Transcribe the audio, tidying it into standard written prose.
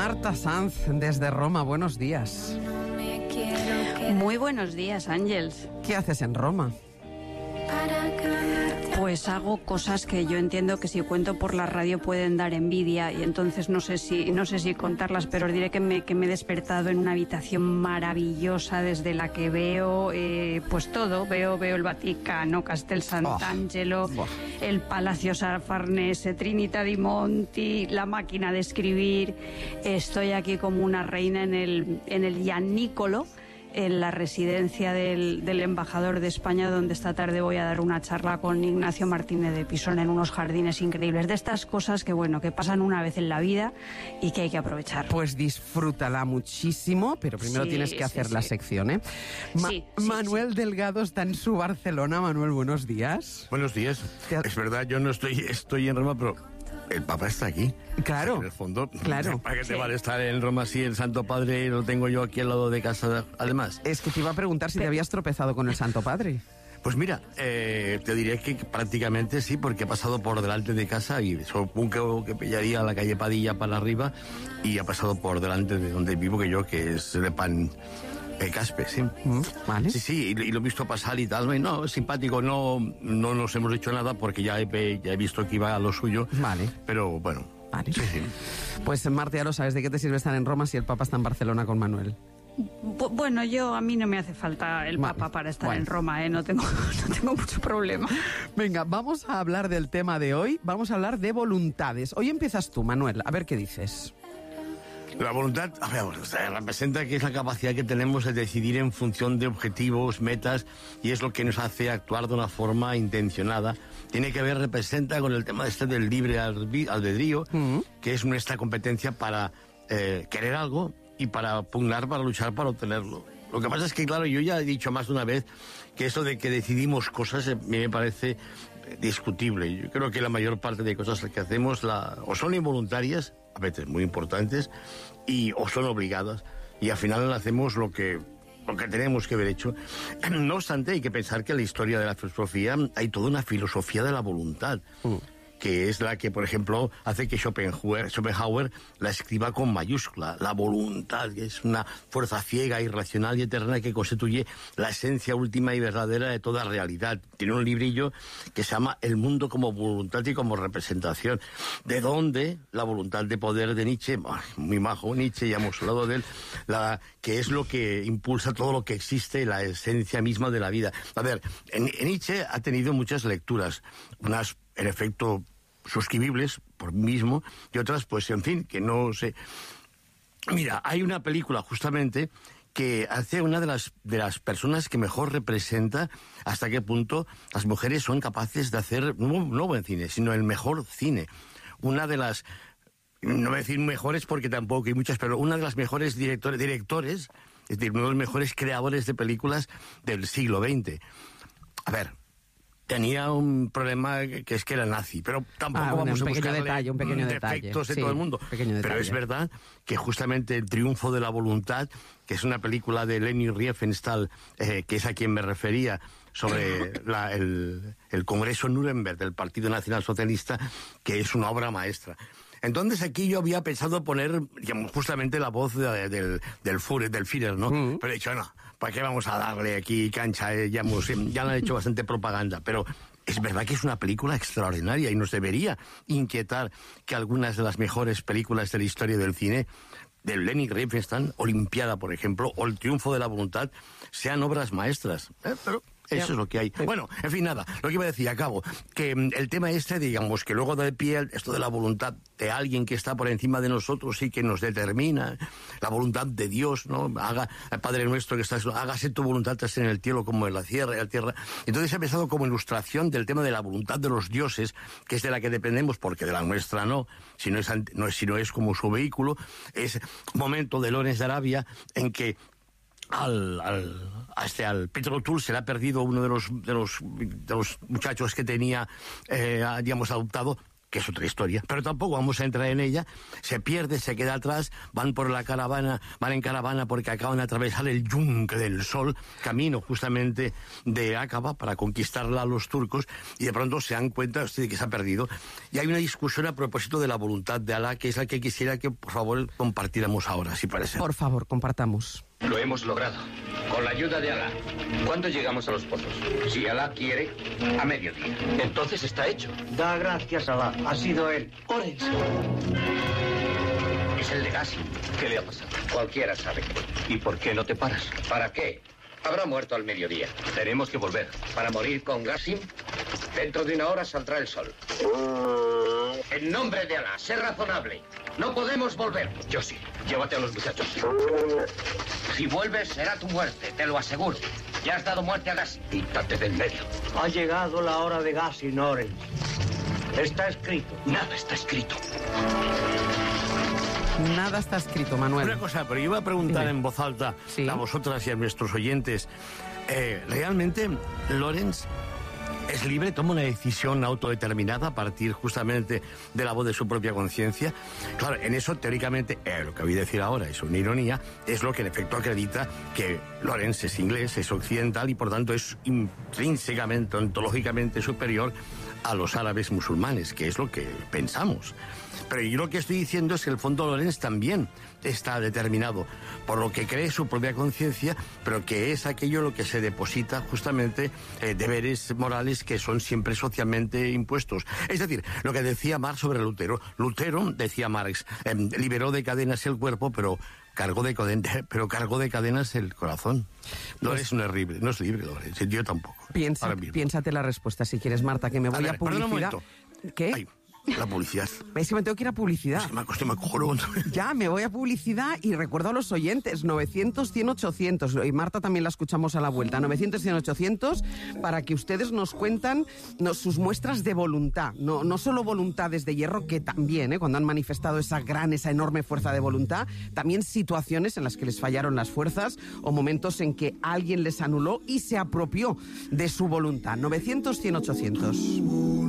Marta Sanz, desde Roma, buenos días. Muy buenos días, Ángels. ¿Qué haces en Roma? Pues hago cosas que yo entiendo que si cuento por la radio pueden dar envidia, y entonces no sé si contarlas, pero os diré que me he despertado en una habitación maravillosa desde la que veo pues todo. Veo el Vaticano, Castel Sant'Angelo, el Palacio Farnese, Trinità di Monti, la máquina de escribir. Estoy aquí como una reina en el Giannicolo, en la residencia del embajador de España, donde esta tarde voy a dar una charla con Ignacio Martínez de Pisón en unos jardines increíbles. De estas cosas que pasan una vez en la vida y que hay que aprovechar. Pues disfrútala muchísimo, pero primero tienes que hacer la sección, ¿eh? Manuel Delgado está en su Barcelona. Manuel, buenos días. Buenos días. Es verdad, yo no estoy en Roma, pero el Papa está aquí. Claro. En el fondo, claro. ¿Para qué te vale estar en Roma si el Santo Padre lo tengo yo aquí al lado de casa, además? Es que te iba a preguntar si te habías tropezado con el Santo Padre. Pues mira, te diré que prácticamente sí, porque he pasado por delante de casa y supongo que pillaría la calle Padilla para arriba, y ha pasado por delante de donde vivo que es de Pan Caspe, sí. Vale. Sí, y lo he visto pasar y tal. No, es simpático, no nos hemos hecho nada porque ya he visto que iba a lo suyo. Vale. Pero bueno. Vale. Sí. Pues Marta, ya lo sabes, ¿de qué te sirve estar en Roma si el Papa está en Barcelona con Manuel? Bueno, a mí no me hace falta el Papa para estar en Roma, no tengo mucho problema. Venga, vamos a hablar del tema de hoy. Vamos a hablar de voluntades. Hoy empiezas tú, Manuel, a ver qué dices. La voluntad, representa que es la capacidad que tenemos de decidir en función de objetivos, metas, y es lo que nos hace actuar de una forma intencionada. Tiene que ver, representa con el tema del libre albedrío, que es nuestra competencia para querer algo y para pugnar, para luchar, para obtenerlo. Lo que pasa es que, claro, yo ya he dicho más de una vez que eso de que decidimos cosas me parece discutible. Yo creo que la mayor parte de cosas que hacemos o son involuntarias, a veces muy importantes, o son obligadas, y al final hacemos lo que tenemos que haber hecho. No obstante, hay que pensar que en la historia de la filosofía hay toda una filosofía de la voluntad, que es la que, por ejemplo, hace que Schopenhauer la escriba con mayúscula. La voluntad, que es una fuerza ciega, irracional y eterna que constituye la esencia última y verdadera de toda realidad. Tiene un librillo que se llama El mundo como voluntad y como representación. ¿De dónde la voluntad de poder de Nietzsche? Muy majo Nietzsche, ya hemos hablado de él, que es lo que impulsa todo lo que existe, la esencia misma de la vida. A ver, Nietzsche ha tenido muchas lecturas, unas en efecto suscribibles por mí mismo, y otras, pues, en fin, que no sé. Mira, hay una película justamente que hace una de las personas que mejor representa hasta qué punto las mujeres son capaces de hacer no buen cine, sino el mejor cine. Una de las, no voy a decir mejores porque tampoco hay muchas, pero una de las mejores directores, es decir, uno de los mejores creadores de películas del siglo XX. A ver, tenía un problema que es que era nazi, pero tampoco vamos a buscarle un pequeño defectos de todo el mundo. Pero es verdad que justamente El triunfo de la voluntad, que es una película de Leni Riefenstahl, que es a quien me refería, sobre el Congreso Nuremberg del Partido Nacional Socialista, que es una obra maestra. Entonces aquí yo había pensado poner, digamos, justamente la voz del Führer, ¿no? Pero he dicho, no, ¿para qué vamos a darle aquí cancha? Ya le han hecho bastante propaganda, pero es verdad que es una película extraordinaria y nos debería inquietar que algunas de las mejores películas de la historia del cine, de Leni Riefenstahl, Olimpiada, por ejemplo, o El triunfo de la voluntad, sean obras maestras. Pero eso es lo que hay. Bueno, en fin, nada, lo que iba a decir, acabo, que el tema digamos, que luego da de pie esto de la voluntad de alguien que está por encima de nosotros y que nos determina, la voluntad de Dios, ¿no? Padre nuestro que estás, hágase tu voluntad en el cielo como en la tierra. Entonces he pensado como ilustración del tema de la voluntad de los dioses, que es de la que dependemos, porque de la nuestra no, si no es como su vehículo, es momento de Lawrence de Arabia en que al Petro O'Toole se le ha perdido uno de los muchachos que tenía, digamos, adoptado, que es otra historia, pero tampoco vamos a entrar en ella. Se pierde, se queda atrás, van en caravana porque acaban de atravesar el yunque del sol, camino justamente de Aqaba para conquistarla a los turcos, y de pronto se dan cuenta de que se ha perdido. Y hay una discusión a propósito de la voluntad de Alá, que es la que quisiera que, por favor, compartiéramos ahora, si parece. Por favor, compartamos. Lo hemos logrado, con la ayuda de Alá. ¿Cuándo llegamos a los pozos? Si Alá quiere, a mediodía. Entonces está hecho. Da gracias a Alá, ha sido él. Orense. Es el de Gassim. ¿Qué le ha pasado? Cualquiera sabe. ¿Y por qué no te paras? ¿Para qué? Habrá muerto al mediodía. Tenemos que volver. ¿Para morir con Gassim? Dentro de 1 hora saldrá el sol. En nombre de Alá, sé razonable. No podemos volver. Yo sí. Llévate a los muchachos. Si vuelves, será tu muerte, te lo aseguro. Ya has dado muerte a Gassim. Quítate del medio. Ha llegado la hora de Gassim, Orense. Está escrito. Nada está escrito. Nada está escrito, Manuel. Una cosa, pero yo iba a preguntar en voz alta a vosotras y a nuestros oyentes. ¿Realmente Lorenz es libre, toma una decisión autodeterminada a partir justamente de la voz de su propia conciencia? Claro, en eso teóricamente, lo que voy a decir ahora es una ironía, es lo que en efecto acredita que Lorenz es inglés, es occidental y por tanto es intrínsecamente, ontológicamente superior a los árabes musulmanes, que es lo que pensamos. Pero yo lo que estoy diciendo es que el fondo Lorenz también está determinado por lo que cree su propia conciencia, pero que es aquello lo que se deposita justamente deberes morales que son siempre socialmente impuestos. Es decir, lo que decía Marx sobre Lutero. Lutero, decía Marx, liberó de cadenas el cuerpo, pero cargó de cadenas el corazón. Lorenz no es libre, Lorenz, yo tampoco. Piénsate la respuesta si quieres, Marta, que me voy a publicidad. Perdón un momento. ¿Qué? Ay, la publicidad. Es que me tengo que ir a publicidad. Es que me cojo. Ya, me voy a publicidad y recuerdo a los oyentes, 900-100-800, y Marta también la escuchamos a la vuelta, 900-100-800, para que ustedes nos cuentan sus muestras de voluntad, no solo voluntades de hierro, que también, cuando han manifestado esa enorme fuerza de voluntad, también situaciones en las que les fallaron las fuerzas o momentos en que alguien les anuló y se apropió de su voluntad. 900-100-800.